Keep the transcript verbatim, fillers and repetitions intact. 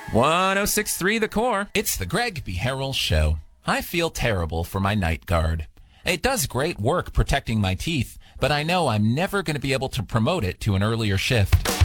one oh six point three The Core. It's the Greg B. Harrell Show. I feel terrible for my night guard. It does great work protecting my teeth, but I know I'm never going to be able to promote it to an earlier shift.